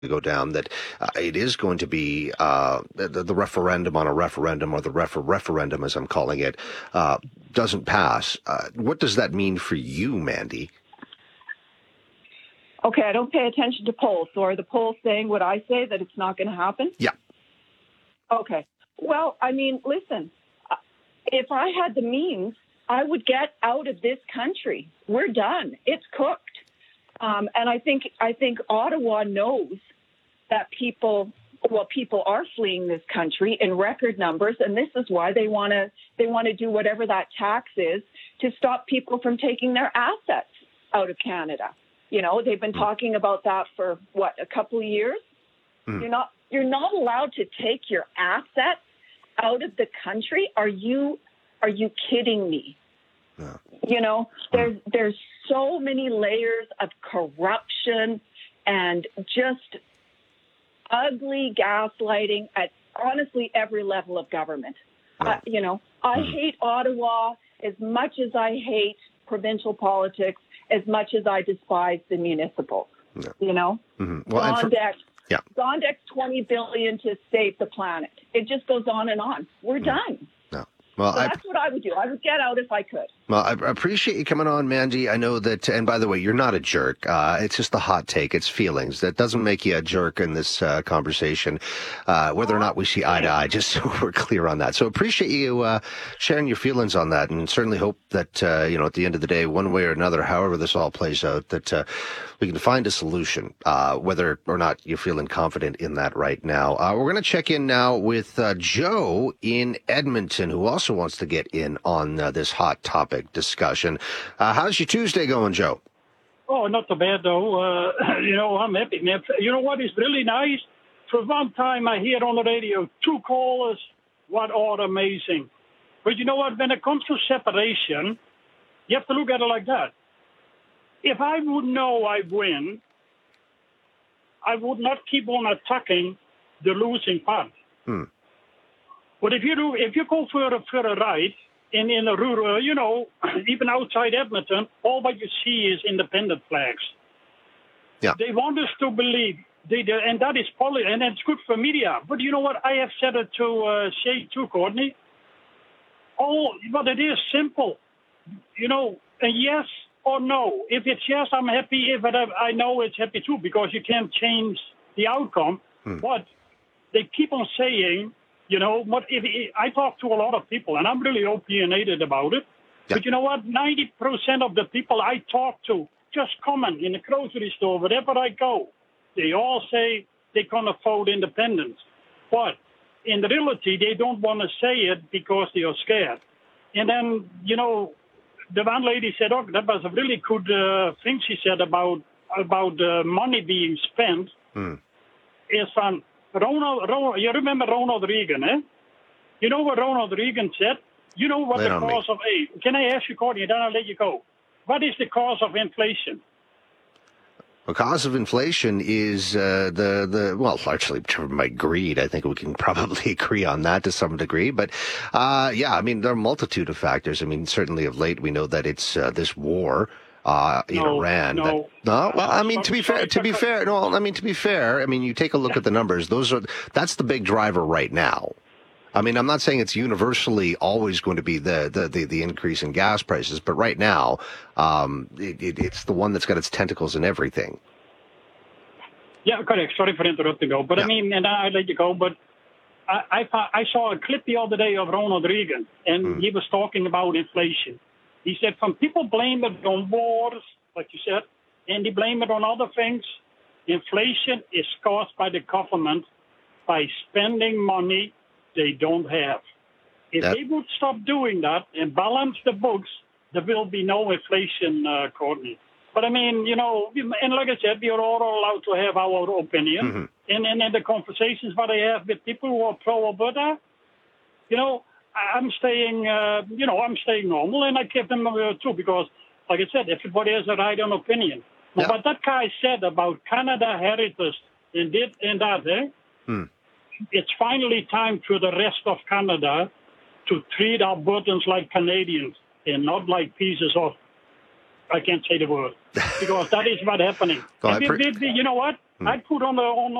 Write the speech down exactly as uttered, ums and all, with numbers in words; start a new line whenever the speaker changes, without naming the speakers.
to go down, that uh, it is going to be uh, the, the referendum on a referendum, or the refer- referendum, as I'm calling it, uh, doesn't pass. Uh, what does that mean for you, Mandy?
Okay, I don't pay attention to polls. So are the polls saying what I say, that it's not going to happen?
Yeah.
Okay. Well, I mean, listen, if I had the means, I would get out of this country. We're done. It's cooked. Um, and I think I think Ottawa knows that people, well, people are fleeing this country in record numbers, and this is why they want to they want to do whatever that tax is to stop people from taking their assets out of Canada. You know, they've been talking about that for what, a couple of years. Mm. You're not you're not allowed to take your assets out of the country. Are you are you kidding me? No. You know, there's there's so many layers of corruption and just ugly gaslighting at honestly every level of government. No. Uh, you know, I mm-hmm. hate Ottawa as much as I hate provincial politics, as much as I despise the municipals. No. You know, mm-hmm. well, Gondex, for, yeah. Gondex twenty billion dollars to save the planet. It just goes on and on. We're mm-hmm. done.
No. Well,
so
I,
that's what I would do. I would get out if I could.
Well, I appreciate you coming on, Mandy. I know that, and by the way, you're not a jerk. Uh, it's just a hot take. It's feelings. That doesn't make you a jerk in this uh, conversation, uh, whether or not we see eye to eye, just so we're clear on that. So appreciate you uh, sharing your feelings on that, and certainly hope that, uh, you know, at the end of the day, one way or another, however this all plays out, that uh, we can find a solution, uh, whether or not you're feeling confident in that right now. Uh, we're going to check in now with uh, Joe in Edmonton, who also wants to get in on uh, this hot topic discussion. Uh, how's your Tuesday going, Joe?
Oh, not so bad, though. Uh, you know, I'm happy, man. You know what is really nice? For one time, I hear on the radio, two callers, what are amazing. But you know what? When it comes to separation, you have to look at it like that. If I would know I win, I would not keep on attacking the losing part. Hmm. But if you do, if you go for a, for a ride in, in a rural, you know, even outside Edmonton, all what you see is independent flags.
Yeah.
They want us to believe, they, they, and that is politics, and it's good for media. But you know what? I have said it to uh, say to Courtney. Oh, but it is simple. You know, a yes or no. If it's yes, I'm happy. If it, I know it's happy too, because you can't change the outcome. Hmm. But they keep on saying, you know, but if, if I talk to a lot of people, and I'm really opinionated about it. Yeah. But you know what? ninety percent of the people I talk to, just comment in the grocery store, wherever I go, they all say they're going to vote independence. But in reality, they don't want to say it because they are scared. And then, you know, the one lady said, oh, that was a really good uh, thing she said about about uh, money being spent. Mm. Is on Ronald, Ronald, you remember Ronald Reagan, eh? You know what Ronald Reagan said? You know what Lay the cause me. of, hey, can I ask you, Courtney, then I'll let you go. What is the cause of inflation?
The cause of inflation is uh, the, the, well, largely driven by greed. I think we can probably agree on that to some degree. But, uh, yeah, I mean, there are a multitude of factors. I mean, certainly of late, we know that it's uh, this war uh, in
no,
Iran.
No,
that, no, well, I mean, to be fair, to be fair, no, I mean, to be fair, I mean, you take a look at the numbers. Those are, that's the big driver right now. I mean, I'm not saying it's universally always going to be the, the, the, the increase in gas prices, but right now, um, it, it, it's the one that's got its tentacles in everything.
Yeah, correct. Sorry for interrupting you. But yeah. I mean, and I let you go, but I, I, I saw a clip the other day of Ronald Reagan, and mm. he was talking about inflation. He said, some people blame it on wars, like you said, and they blame it on other things. Inflation is caused by the government by spending money they don't have. If yep. they would stop doing that and balance the books, there will be no inflation, uh, Courtney. But I mean, you know, and like I said, we are all allowed to have our opinion. Mm-hmm. And, and in the conversations that I have with people who are pro-Alberta, you know, I'm staying, uh, you know, I'm staying normal, and I give them uh, too, because, like I said, everybody has a right on opinion. Yep. But that guy said about Canada heritage and, did, and that, eh? Mm. It's finally time for the rest of Canada to treat Albertans like Canadians and not like pieces of, I can't say the word, because that is what's happening. Well, pre- we, we, you know what? I'd put on the on